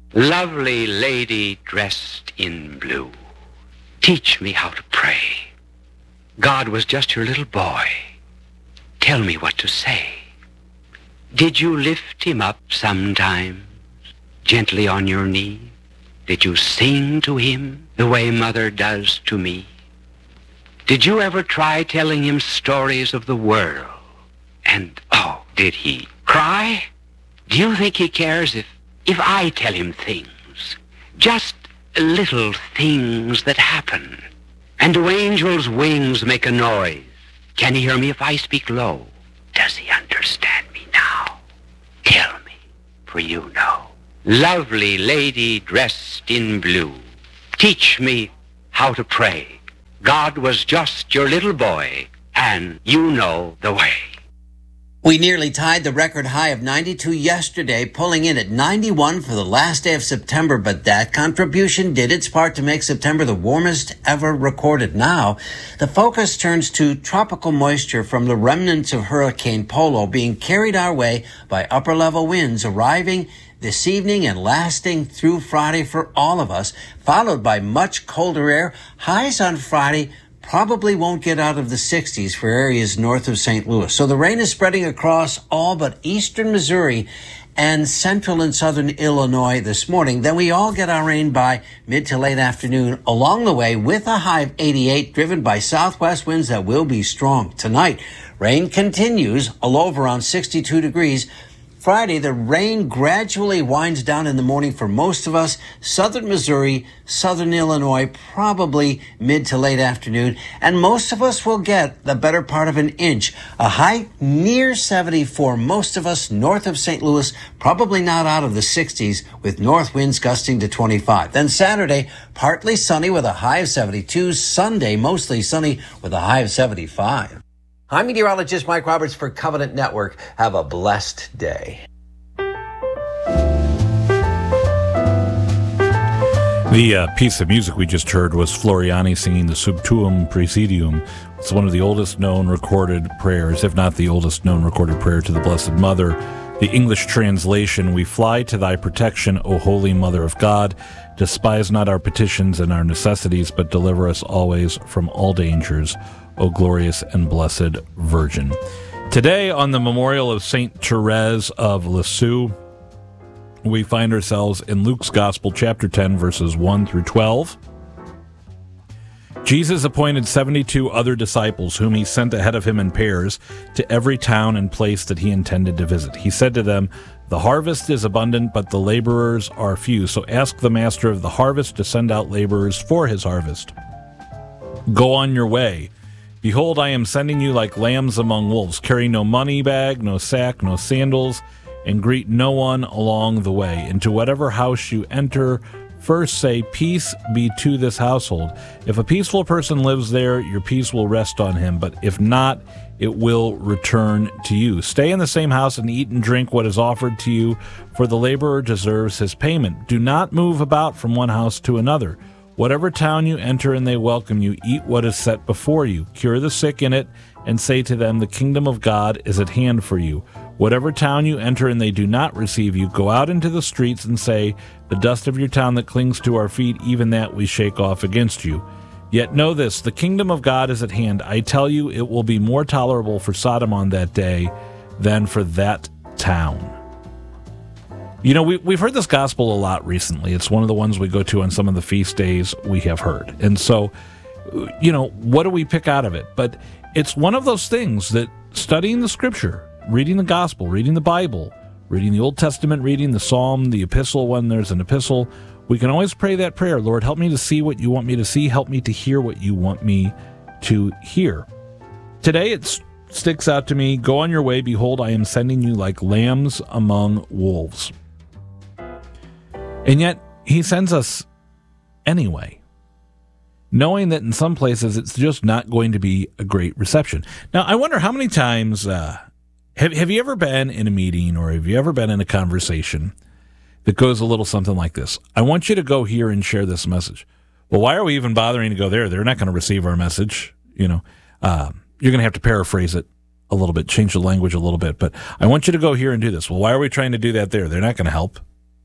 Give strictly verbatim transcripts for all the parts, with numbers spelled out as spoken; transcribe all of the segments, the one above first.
Lovely lady dressed in blue, teach me how to pray. God was just your little boy. Tell me what to say. Did you lift him up sometimes, gently on your knee? Did you sing to him the way mother does to me? Did you ever try telling him stories of the world? And, oh, did he cry? Do you think he cares if, if I tell him things? Just little things that happen. And do angels' wings make a noise? Can he hear me if I speak low? Does he understand me now? Tell me, for you know. Lovely lady dressed in blue, teach me how to pray. God was just your little boy, and you know the way. We nearly tied the record high of ninety-two yesterday, pulling in at ninety-one for the last day of September, but that contribution did its part to make September the warmest ever recorded. Now, the focus turns to tropical moisture from the remnants of Hurricane Polo being carried our way by upper-level winds arriving this evening and lasting through Friday for all of us, followed by much colder air. Highs on Friday probably won't get out of the sixties for areas north of Saint Louis. So the rain is spreading across all but eastern Missouri and central and southern Illinois this morning. Then we all get our rain by mid to late afternoon along the way with a high of eighty-eight, driven by southwest winds that will be strong. Tonight, rain continues, a low of around sixty-two degrees. Friday, the rain gradually winds down in the morning for most of us. Southern Missouri, southern Illinois, probably mid to late afternoon. And most of us will get the better part of an inch. A high near seventy for most of us north of Saint Louis, probably not out of the sixties, with north winds gusting to twenty-five. Then Saturday, partly sunny with a high of seventy-two. Sunday, mostly sunny with a high of seventy-five. I'm meteorologist Mike Roberts for Covenant Network. Have a blessed day. The uh, piece of music we just heard was Floriani singing the Sub Tuum Praesidium. It's one of the oldest known recorded prayers, if not the oldest known recorded prayer to the Blessed Mother. The English translation, "We fly to thy protection, O Holy Mother of God. Despise not our petitions and our necessities, but deliver us always from all dangers, O glorious and blessed Virgin." Today, on the memorial of Saint Therese of Lisieux, we find ourselves in Luke's Gospel, chapter ten, verses one through twelve. Jesus appointed seventy-two other disciples, whom he sent ahead of him in pairs to every town and place that he intended to visit. He said to them, "The harvest is abundant, but the laborers are few. So ask the master of the harvest to send out laborers for his harvest. Go on your way. Behold, I am sending you like lambs among wolves. Carry no money bag, no sack, no sandals, and greet no one along the way. Into whatever house you enter, first say, 'Peace be to this household.' If a peaceful person lives there, your peace will rest on him, but if not, it will return to you. Stay in the same house and eat and drink what is offered to you, for the laborer deserves his payment. Do not move about from one house to another. Whatever town you enter and they welcome you, eat what is set before you. Cure the sick in it, and say to them, 'The kingdom of God is at hand for you.' Whatever town you enter and they do not receive you, go out into the streets and say, 'The dust of your town that clings to our feet, even that we shake off against you.' Yet know this, the kingdom of God is at hand. I tell you, it will be more tolerable for Sodom on that day than for that town." You know, we, we've heard this gospel a lot recently. It's one of the ones we go to on some of the feast days we have heard. And so, you know, what do we pick out of it? But it's one of those things that studying the scripture, reading the gospel, reading the Bible, reading the Old Testament, reading the Psalm, the epistle when there's an epistle, we can always pray that prayer, Lord, help me to see what you want me to see. Help me to hear what you want me to hear. Today it sticks out to me, go on your way, behold, I am sending you like lambs among wolves. And yet, he sends us anyway, knowing that in some places it's just not going to be a great reception. Now, I wonder how many times, uh, have, have you ever been in a meeting or have you ever been in a conversation that goes a little something like this? I want you to go here and share this message. Well, why are we even bothering to go there? They're not going to receive our message. You know, uh, you're going to have to paraphrase it a little bit, change the language a little bit. But I want you to go here and do this. Well, why are we trying to do that there? They're not going to help.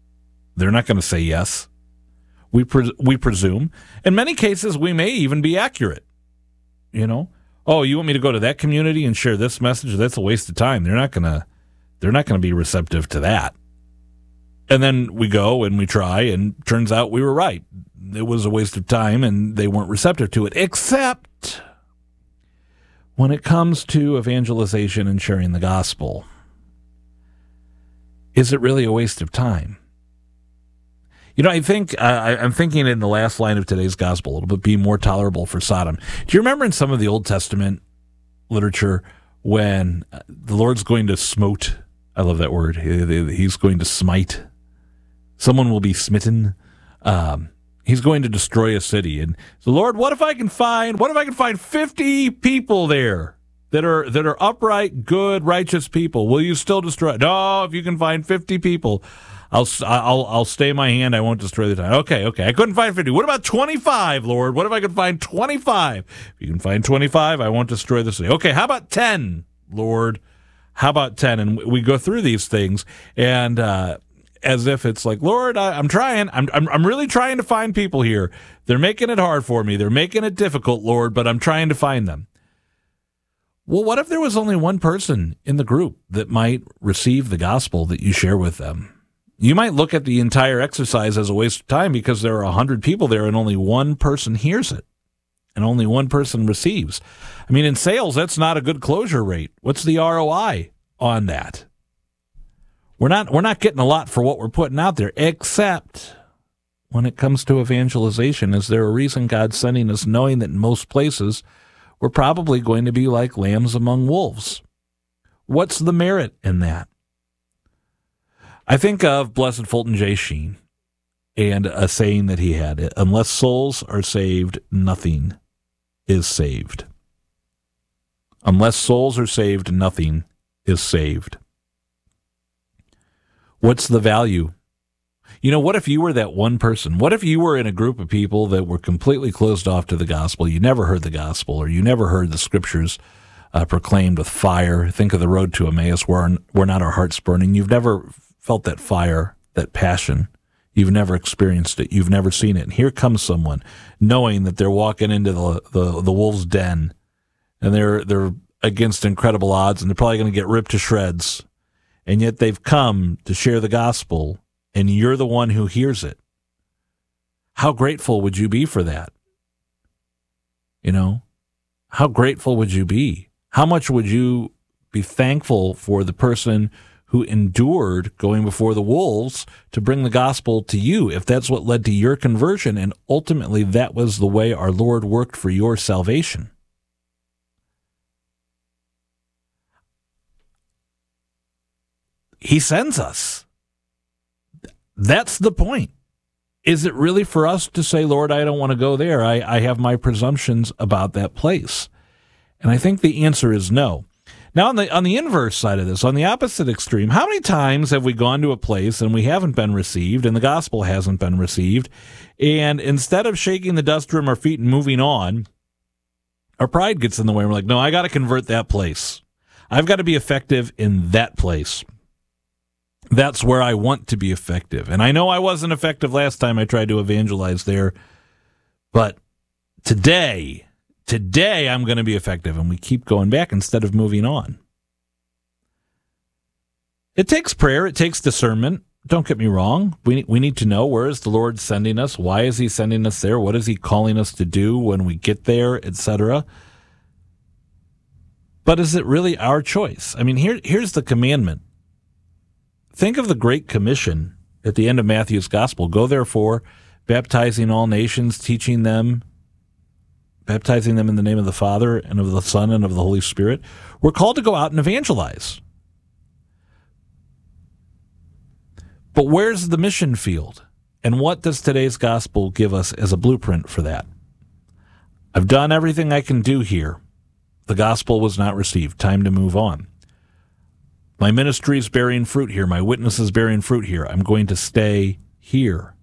They're not going to say yes. We pre- we presume. In many cases, we may even be accurate. You know, oh, you want me to go to that community and share this message? That's a waste of time. They're not gonna they're not going to be receptive to that. And then we go and we try, and turns out we were right. It was a waste of time, and they weren't receptive to it. Except when it comes to evangelization and sharing the gospel, is it really a waste of time? You know, I think, uh, I'm thinking in the last line of today's gospel, it'll be more tolerable for Sodom. Do you remember in some of the Old Testament literature when the Lord's going to smote? I love that word. He's going to smite. Someone will be smitten. Um, he's going to destroy a city. And so, Lord, what if I can find, what if I can find fifty people there that are, that are upright, good, righteous people? Will you still destroy? No, if you can find fifty people, I'll I'll I'll stay my hand. I won't destroy the town. Okay, okay. I couldn't find fifty. What about twenty-five, Lord? What if I could find twenty-five? If you can find twenty-five, I won't destroy the city. Okay, how about ten, Lord? How about ten? And we go through these things, and uh, as if it's like, Lord, I, I'm trying. I'm, I'm I'm really trying to find people here. They're making it hard for me. They're making it difficult, Lord, but I'm trying to find them. Well, what if there was only one person in the group that might receive the gospel that you share with them? You might look at the entire exercise as a waste of time because there are one hundred people there and only one person hears it and only one person receives. I mean, in sales, that's not a good closure rate. What's the R O I on that? We're not we're not getting a lot for what we're putting out there, except when it comes to evangelization. Is there a reason God's sending us knowing that in most places we're probably going to be like lambs among wolves? What's the merit in that? I think of Blessed Fulton J. Sheen and a saying that he had, unless souls are saved, nothing is saved. Unless souls are saved, nothing is saved. What's the value? You know, what if you were that one person? What if you were in a group of people that were completely closed off to the gospel? You never heard the gospel, or you never heard the scriptures uh, proclaimed with fire. Think of the road to Emmaus, where we're not our hearts burning. You've never felt that fire, that passion. You've never experienced it. You've never seen it. And here comes someone knowing that they're walking into the the, the wolf's den, and they're they're against incredible odds, and they're probably going to get ripped to shreds. And yet they've come to share the gospel, and you're the one who hears it. How grateful would you be for that? You know, how grateful would you be? How much would you be thankful for the person who endured going before the wolves to bring the gospel to you, if that's what led to your conversion, and ultimately that was the way our Lord worked for your salvation? He sends us. That's the point. Is it really for us to say, Lord, I don't want to go there. I, I have my presumptions about that place. And I think the answer is no. Now, on the on the inverse side of this, on the opposite extreme, how many times have we gone to a place and we haven't been received and the gospel hasn't been received, and instead of shaking the dust from our feet and moving on, our pride gets in the way and we're like, no, I got to convert that place. I've got to be effective in that place. That's where I want to be effective. And I know I wasn't effective last time I tried to evangelize there, but today... Today, I'm going to be effective, and we keep going back instead of moving on. It takes prayer. It takes discernment. Don't get me wrong. We, we need to know, where is the Lord sending us? Why is he sending us there? What is he calling us to do when we get there, et cetera? But is it really our choice? I mean, here, here's the commandment. Think of the Great Commission at the end of Matthew's Gospel. Go, therefore, baptizing all nations, teaching them, baptizing them in the name of the Father and of the Son and of the Holy Spirit. We're called to go out and evangelize. But where's the mission field? And what does today's gospel give us as a blueprint for that? I've done everything I can do here. The gospel was not received. Time to move on. My ministry is bearing fruit here. My witness is bearing fruit here. I'm going to stay here.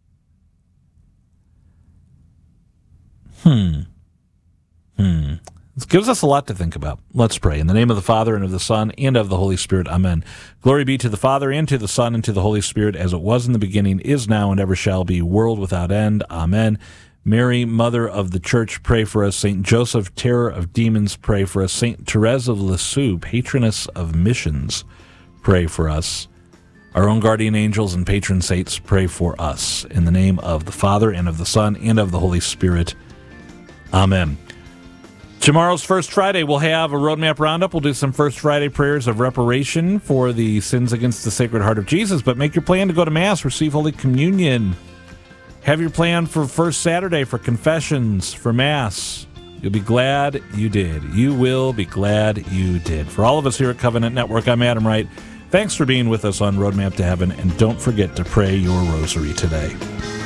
Hmm. Hmm. It gives us a lot to think about. Let's pray. In the name of the Father, and of the Son, and of the Holy Spirit. Amen. Glory be to the Father, and to the Son, and to the Holy Spirit, as it was in the beginning, is now, and ever shall be, world without end. Amen. Mary, Mother of the Church, pray for us. Saint Joseph, terror of demons, pray for us. Saint Therese of Lisieux, patroness of missions, pray for us. Our own guardian angels and patron saints, pray for us. In the name of the Father, and of the Son, and of the Holy Spirit. Amen. Tomorrow's First Friday, we'll have a Roadmap Roundup. We'll do some First Friday prayers of reparation for the sins against the Sacred Heart of Jesus. But make your plan to go to Mass, receive Holy Communion. Have your plan for First Saturday, for confessions, for Mass. You'll be glad you did. You will be glad you did. For all of us here at Covenant Network, I'm Adam Wright. Thanks for being with us on Roadmap to Heaven, and don't forget to pray your rosary today.